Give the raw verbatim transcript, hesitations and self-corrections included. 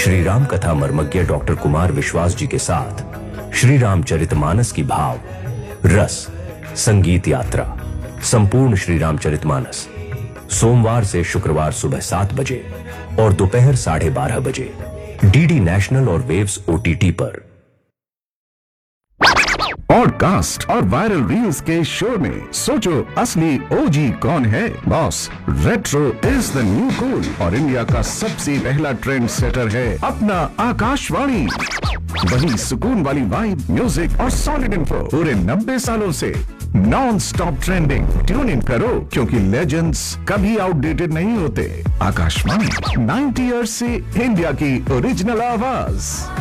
श्री राम कथा मर्मज्ञ डॉक्टर कुमार विश्वास जी के साथ श्री रामचरितमानस की भाव, रस, संगीत यात्रा, संपूर्ण श्री रामचरितमानस सोमवार से शुक्रवार सुबह सात बजे और दोपहर साढ़े बारह बजे डीडी नेशनल और वेव्स ओटीटी पर। पॉडकास्ट और वायरल रील्स के शो में सोचो असली ओजी कौन है। Boss, retro is the new cool और इंडिया का सबसे पहला ट्रेंड सेटर है अपना आकाशवाणी। वही सुकून वाली वाइब, म्यूजिक और सॉलिड इंफो पूरे नब्बे सालों से non stop trending. Tune in करो क्योंकि लेजेंड्स कभी आउटडेटेड नहीं होते। आकाशवाणी, नाइंटी इयर्स से इंडिया की ओरिजिनल आवाज।